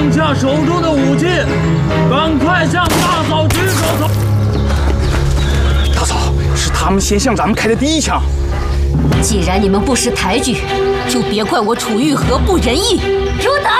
放下手中的武器，赶快向大嫂举手投。 大嫂，是他们先向咱们开的第一枪。 既然你们不识抬举，就别怪我楚玉和不仁义。 汝等，